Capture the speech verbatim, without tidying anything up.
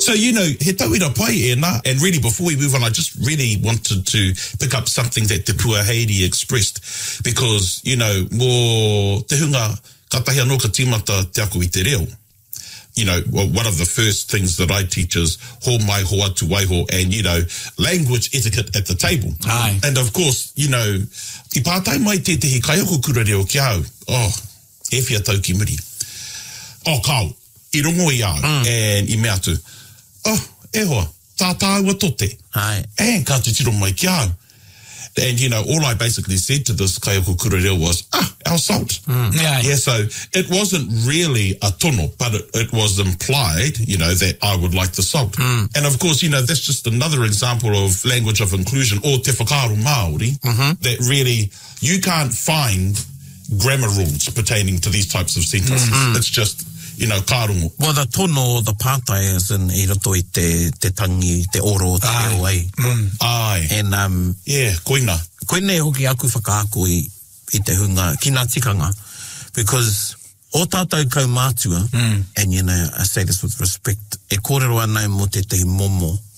So, you know, he tauira pai e nā. And really, before we move on, I just really wanted to pick up something that Te Puaheiri expressed. Because, you know, mō te hunga katahi anō ka tīmata te ako I te reo. You know, well, one of the first things that I teach is ho mai ho atu waiho and, you know, language etiquette at the table. Aye. And of course, you know, I pātai mai te tehi kaioko kura reo ki au. Oh, e whia tau ki muri. Oh, kau, I rongo I au. Mm. And I mea tu. Oh, e hoa, tā tāua tote. Aye. And ka te tiro mai ki au. And, you know, all I basically said to this kaioko kura reo was, ah, our salt. Mm. Yeah, yeah, so it wasn't really a tono, but it, it was implied, you know, that I would like the salt. Mm. And of course, you know, that's just another example of language of inclusion, or te whakaaro Māori, mm-hmm. that really, you can't find grammar rules pertaining to these types of sentences. Mm-hmm. It's just, you know, kārongo. Well, the tono, the pātai is in I roto I te, te tangi, te oro, te Aye. reo ai. Mm. Aye. And, um, yeah, koina. Koina e hoki aku whakaako I, I te hunga, ki nā tikanga. Because o tātou kaumātua, mm. and, you know, I say this with respect, e kōrero anai mo te te momo,